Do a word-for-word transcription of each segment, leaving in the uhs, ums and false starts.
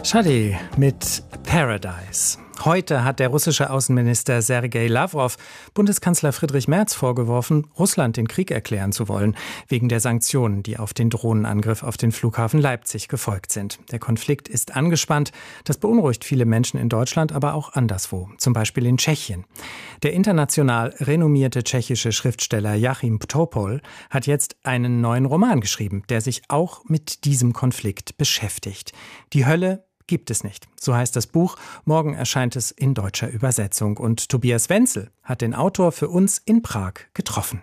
Schade mit Paradise. Heute hat der russische Außenminister Sergei Lavrov Bundeskanzler Friedrich Merz vorgeworfen, Russland den Krieg erklären zu wollen, wegen der Sanktionen, die auf den Drohnenangriff auf den Flughafen Leipzig gefolgt sind. Der Konflikt ist angespannt. Das beunruhigt viele Menschen in Deutschland, aber auch anderswo, zum Beispiel in Tschechien. Der international renommierte tschechische Schriftsteller Jáchym Topol hat jetzt einen neuen Roman geschrieben, der sich auch mit diesem Konflikt beschäftigt. Die Hölle gibt es nicht. So heißt das Buch. Morgen erscheint es in deutscher Übersetzung. Und Tobias Wenzel hat den Autor für uns in Prag getroffen.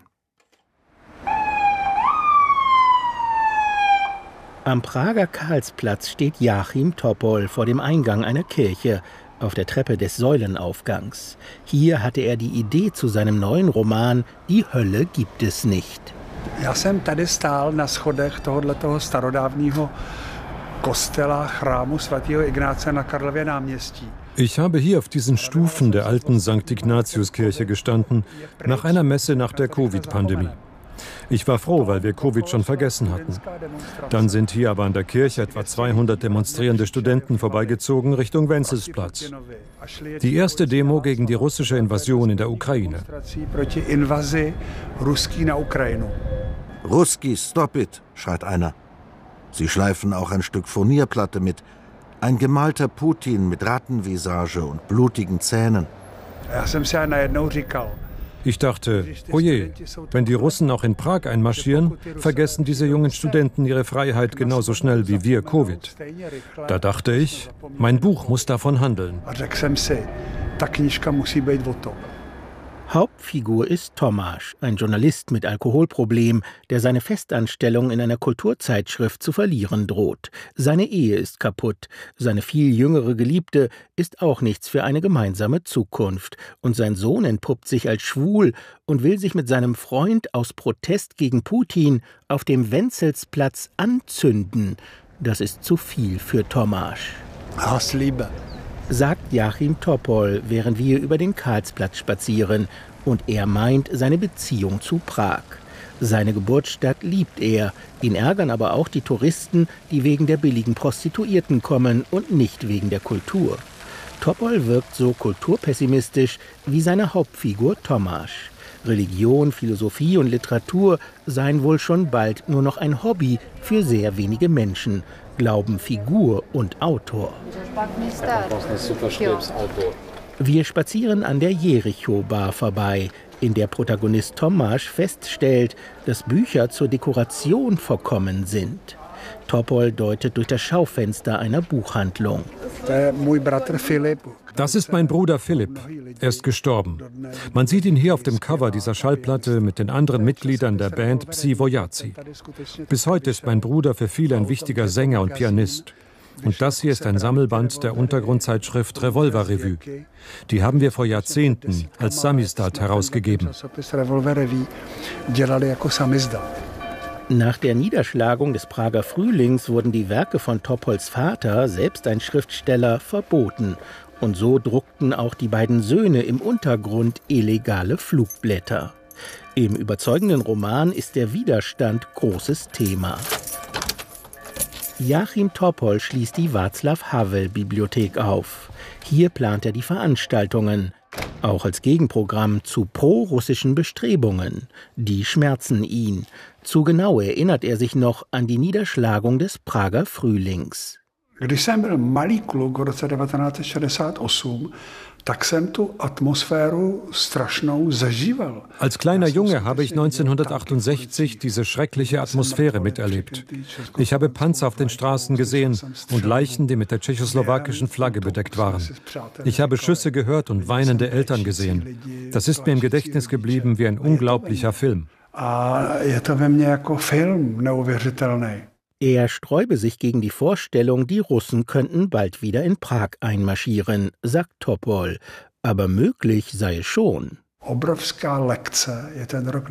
Am Prager Karlsplatz steht Jáchym Topol vor dem Eingang einer Kirche, auf der Treppe des Säulenaufgangs. Hier hatte er die Idee zu seinem neuen Roman Die Hölle gibt es nicht. Já jsem tady stál na schodech tohoto starodávního kostela chrámu svatého Ignáce na Karlově náměstí. Ich habe hier auf diesen Stufen der alten Sankt Ignatiuskirche gestanden, nach einer Messe nach der Covid-Pandemie. Ich war froh, weil wir Covid schon vergessen hatten. Dann sind hier aber an der Kirche etwa zweihundert demonstrierende Studenten vorbeigezogen Richtung Wenzelsplatz. Die erste Demo gegen die russische Invasion in der Ukraine. Ruski, stop it, schreit einer. Sie schleifen auch ein Stück Furnierplatte mit. Ein gemalter Putin mit Rattenvisage und blutigen Zähnen. Ich dachte, oje, wenn die Russen auch in Prag einmarschieren, vergessen diese jungen Studenten ihre Freiheit genauso schnell wie wir Covid. Da dachte ich, mein Buch muss davon handeln. Hauptfigur ist Tomáš, ein Journalist mit Alkoholproblem, der seine Festanstellung in einer Kulturzeitschrift zu verlieren droht. Seine Ehe ist kaputt, seine viel jüngere Geliebte ist auch nichts für eine gemeinsame Zukunft. Und sein Sohn entpuppt sich als schwul und will sich mit seinem Freund aus Protest gegen Putin auf dem Wenzelsplatz anzünden. Das ist zu viel für Tomáš. Hassliebe, sagt Jáchym Topol, während wir über den Karlsplatz spazieren. Und er meint seine Beziehung zu Prag. Seine Geburtsstadt liebt er. Ihn ärgern aber auch die Touristen, die wegen der billigen Prostituierten kommen und nicht wegen der Kultur. Topol wirkt so kulturpessimistisch wie seine Hauptfigur Tomáš. Religion, Philosophie und Literatur seien wohl schon bald nur noch ein Hobby für sehr wenige Menschen, glauben Figur und Autor. Wir spazieren an der Jericho-Bar vorbei, in der Protagonist Tomáš feststellt, dass Bücher zur Dekoration verkommen sind. Topol deutet durch das Schaufenster einer Buchhandlung. Das ist mein Bruder Philipp. Er ist gestorben. Man sieht ihn hier auf dem Cover dieser Schallplatte mit den anderen Mitgliedern der Band Psi Vojaci. Bis heute ist mein Bruder für viele ein wichtiger Sänger und Pianist. Und das hier ist ein Sammelband der Untergrundzeitschrift Revolver Revue. Die haben wir vor Jahrzehnten als Samizdat herausgegeben. Nach der Niederschlagung des Prager Frühlings wurden die Werke von Topols Vater, selbst ein Schriftsteller, verboten. Und so druckten auch die beiden Söhne im Untergrund illegale Flugblätter. Im überzeugenden Roman ist der Widerstand großes Thema. Jáchym Topol schließt die Václav-Havel-Bibliothek auf. Hier plant er die Veranstaltungen, auch als Gegenprogramm zu pro-russischen Bestrebungen. Die schmerzen ihn. Zu genau erinnert er sich noch an die Niederschlagung des Prager Frühlings. Když jsem byl malý kluk v roce devatenáct set šedesát osm, tak jsem tu atmosféru strašnou zažíval. Als kleiner Junge habe ich neunzehnhundertachtundsechzig diese schreckliche Atmosphäre miterlebt. Ich habe Panzer auf den Straßen gesehen und Leichen, die mit der tschechoslowakischen Flagge bedeckt waren. Ich habe Schüsse gehört und weinende Eltern gesehen. Das ist mir im Gedächtnis geblieben wie ein unglaublicher Film. A je to ve mně jako film neuvěřitelný. Er sträube sich gegen die Vorstellung, die Russen könnten bald wieder in Prag einmarschieren, sagt Topol. Aber möglich sei es schon.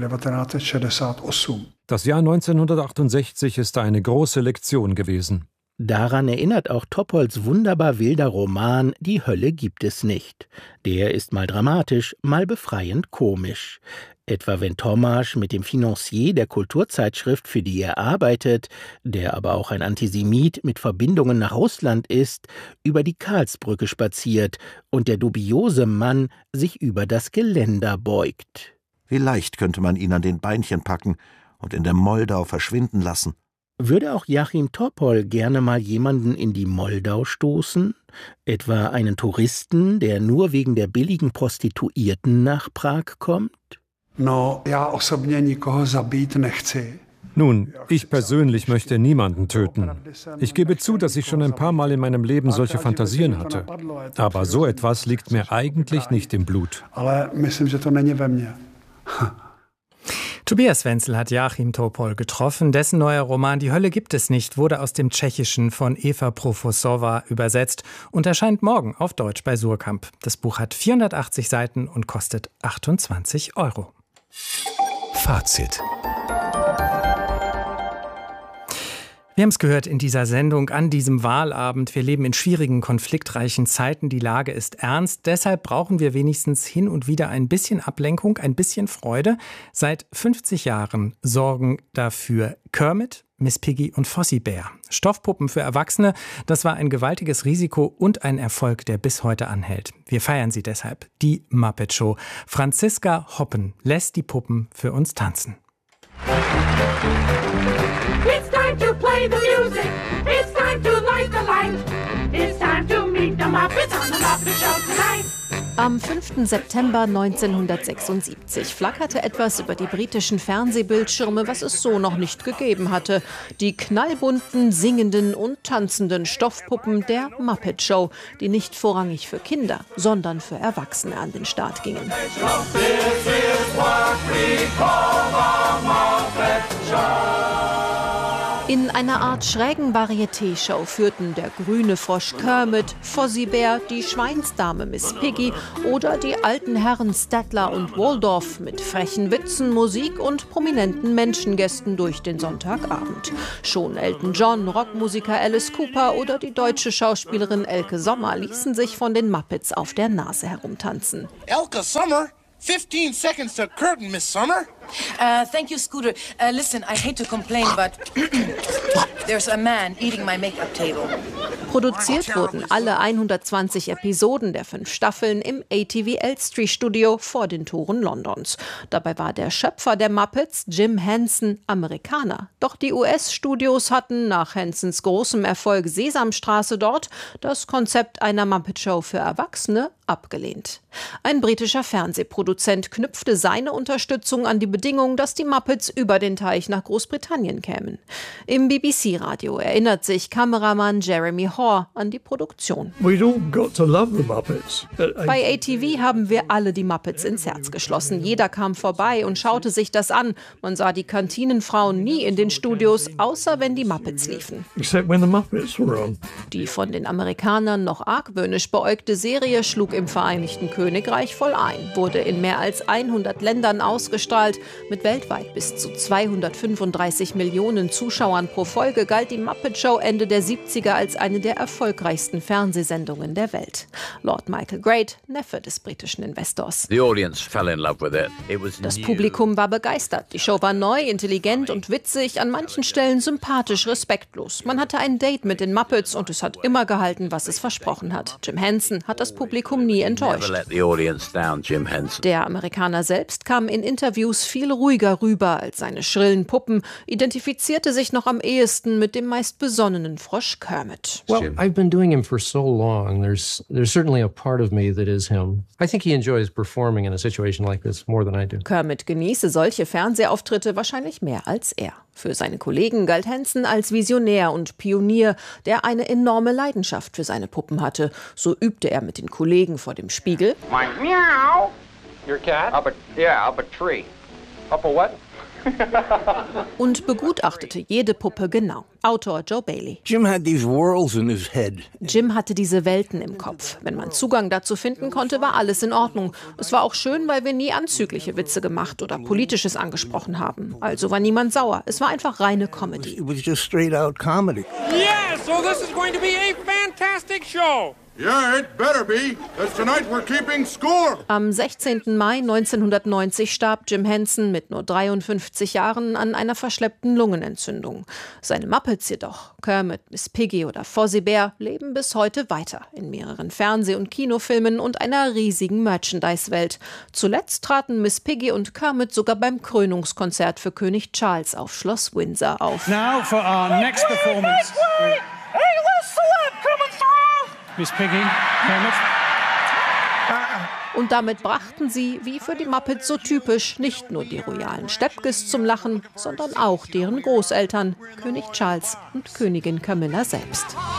Das Jahr neunzehnhundertachtundsechzig ist eine große Lektion gewesen. Daran erinnert auch Topols wunderbar wilder Roman »Die Hölle gibt es nicht«. Der ist mal dramatisch, mal befreiend komisch. Etwa wenn Tomasz mit dem Financier der Kulturzeitschrift, für die er arbeitet, der aber auch ein Antisemit mit Verbindungen nach Russland ist, über die Karlsbrücke spaziert und der dubiose Mann sich über das Geländer beugt. Wie leicht könnte man ihn an den Beinchen packen und in der Moldau verschwinden lassen. Würde auch Jáchym Topol gerne mal jemanden in die Moldau stoßen? Etwa einen Touristen, der nur wegen der billigen Prostituierten nach Prag kommt? No, já osobně nikoho zabít nechci. Nun, ich persönlich möchte niemanden töten. Ich gebe zu, dass ich schon ein paar Mal in meinem Leben solche Fantasien hatte. Aber so etwas liegt mir eigentlich nicht im Blut. Ale myslím, že to není ve mně. Tobias Wenzel hat Jáchym Topol getroffen. Dessen neuer Roman »Die Hölle gibt es nicht« wurde aus dem Tschechischen von Eva Profossova übersetzt und erscheint morgen auf Deutsch bei Suhrkamp. Das Buch hat vierhundertachtzig Seiten und kostet achtundzwanzig Euro. Fazit. Wir haben es gehört in dieser Sendung an diesem Wahlabend. Wir leben in schwierigen, konfliktreichen Zeiten. Die Lage ist ernst. Deshalb brauchen wir wenigstens hin und wieder ein bisschen Ablenkung, ein bisschen Freude. Seit fünfzig Jahren sorgen dafür Kermit, Miss Piggy und Fozzie Bear. Stoffpuppen für Erwachsene, das war ein gewaltiges Risiko und ein Erfolg, der bis heute anhält. Wir feiern sie deshalb. Die Muppet Show. Franziska Hoppen lässt die Puppen für uns tanzen. It's time to play the music. It's time to light the light. It's time to meet the Muppets on the Muppet Show tonight. Am fünften September neunzehnhundertsechsundsiebzig flackerte etwas über die britischen Fernsehbildschirme, was es so noch nicht gegeben hatte. Die knallbunten, singenden und tanzenden Stoffpuppen der Muppet Show, die nicht vorrangig für Kinder, sondern für Erwachsene an den Start gingen. In einer Art schrägen Varieté-Show führten der grüne Frosch Kermit, Fozzie Bear, die Schweinsdame Miss Piggy oder die alten Herren Statler und Waldorf mit frechen Witzen, Musik und prominenten Menschengästen durch den Sonntagabend. Schon Elton John, Rockmusiker Alice Cooper oder die deutsche Schauspielerin Elke Sommer ließen sich von den Muppets auf der Nase herumtanzen. Elke Sommer? fifteen seconds to curtain, Miss Sommer. Uh, thank you, Scooter. Uh, listen, I hate to complain, but there's a man eating my makeup table. Produziert wurden alle hundertzwanzig Episoden der fünf Staffeln im A T V Elstree Studio vor den Toren Londons. Dabei war der Schöpfer der Muppets, Jim Henson, Amerikaner. Doch die U S-Studios hatten nach Hensons großem Erfolg Sesamstraße dort das Konzept einer Muppet-Show für Erwachsene abgelehnt. Ein britischer Fernsehproduzent knüpfte seine Unterstützung an die Bedingung, dass die Muppets über den Teich nach Großbritannien kämen. Im B B C-Radio erinnert sich Kameramann Jeremy Hoare an die Produktion. We'd all got to love the Muppets. Bei A T V haben wir alle die Muppets ins Herz geschlossen. Jeder kam vorbei und schaute sich das an. Man sah die Kantinenfrauen nie in den Studios, außer wenn die Muppets liefen. Except when the Muppets were on. Die von den Amerikanern noch argwöhnisch beäugte Serie schlug im Vereinigten Königreich voll ein, wurde in mehr als hundert Ländern ausgestrahlt. Mit weltweit bis zu zweihundertfünfunddreißig Millionen Zuschauern pro Folge galt die Muppet Show Ende der siebziger als eine der erfolgreichsten Fernsehsendungen der Welt. Lord Michael Great, Neffe des britischen Investors. The audience fell in love with it. It was Das new. Publikum war begeistert. Die Show war neu, intelligent und witzig, an manchen Stellen sympathisch, respektlos. Man hatte ein Date mit den Muppets und es hat immer gehalten, was es versprochen hat. Jim Henson hat das Publikum nie enttäuscht. Never let the audience down, Jim Henson. Der Amerikaner selbst kam in Interviews viel ruhiger rüber als seine schrillen Puppen, identifizierte sich noch am ehesten mit dem meist besonnenen Frosch Kermit. Well, I've been doing him for so long. There's there's certainly a part of me that is him. I think he enjoys performing in a situation like this more than I do. Kermit genieße solche Fernsehauftritte wahrscheinlich mehr als er. Für seine Kollegen galt Henson als Visionär und Pionier, der eine enorme Leidenschaft für seine Puppen hatte. So übte er mit den Kollegen vor dem Spiegel. Meow. Your cat? Up a, yeah, up a tree. Up a what? Und begutachtete jede Puppe genau. Autor Joe Bailey. Jim had these worlds in his head. Jim hatte diese Welten im Kopf. Wenn man Zugang dazu finden konnte, war alles in Ordnung. Es war auch schön, weil wir nie anzügliche Witze gemacht oder Politisches angesprochen haben. Also war niemand sauer. Es war einfach reine Comedy. It was just straight out comedy. Yes! So this is going to be a fantastic show. Yeah, it better be. That's tonight we're keeping score. Am sechzehnten Mai neunzehnhundertneunzig starb Jim Henson mit nur dreiundfünfzig Jahren an einer verschleppten Lungenentzündung. Seine Muppets jedoch, Kermit, Miss Piggy oder Fozzie Bear, leben bis heute weiter in mehreren Fernseh- und Kinofilmen und einer riesigen Merchandise-Welt. Zuletzt traten Miss Piggy und Kermit sogar beim Krönungskonzert für König Charles auf Schloss Windsor auf. Now for our next performance. Hey, little celeb coming through! Miss Piggy, Kermit. Und damit brachten sie, wie für die Muppets so typisch, nicht nur die royalen Steppkes zum Lachen, sondern auch deren Großeltern, König Charles und Königin Camilla selbst.